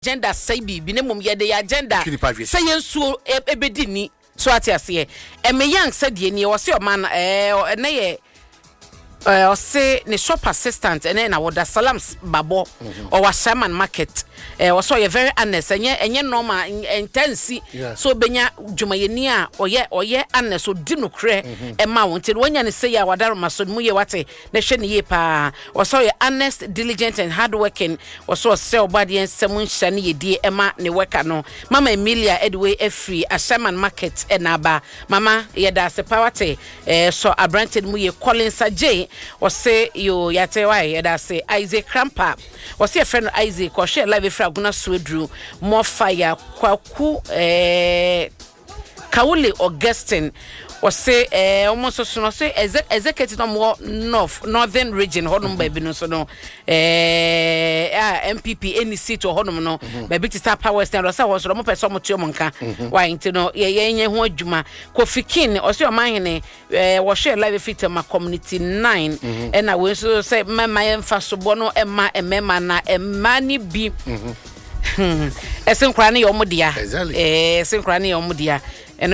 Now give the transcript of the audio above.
agenda say bi ne mum ye de agenda say yensuo ebedi ni so ate ase e me yang said ye ni wo se o man na ye o se ne shop assistant and na woda salams babo or was Sherman market was so very honest enye normal intense so benya dwumayeni a oye honest so di no kre e ma wonte wonya ne say ya wadaro maso mu ye wate na hwe ne ye pa was so honest, diligent and hardworking was so sell body and semun shani ye die e ma ne worker no mama Emilia Edway Efri a Sherman market enaba mama ye da se pawate so abranted mu ye Collins J was say you yate why that say Isaac Crampa was your friend Isaac or share live fra guna swedru more fire kwaku Kauli Augustine was say almost so say executive more northern region honum baby no so no MPP any seat or honum no baby to start power stand or so was no person mo monka why into no ye ho adwuma Kofi King or so man was share live fit ma community 9 and I will so say my emfa bono emma na emani bi esenkrane yomudia esenkrane yomudia